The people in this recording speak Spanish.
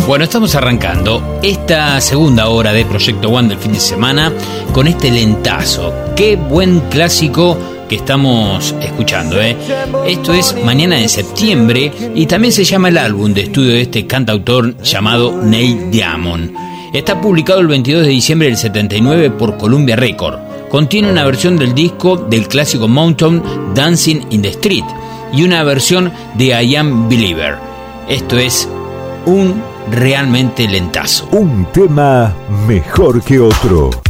Bueno, estamos arrancando esta segunda hora de Proyecto One del fin de semana con este lentazo. Qué buen clásico que estamos escuchando, ¿eh? Esto es Mañana de Septiembre y también se llama el álbum de estudio de este cantautor llamado Neil Diamond. Está publicado el 22 de diciembre del 79 por Columbia Records. Contiene una versión del disco del clásico Mountain Dancing in the Street y una versión de I Am Believer. Esto es un realmente lentazo. Un tema mejor que otro.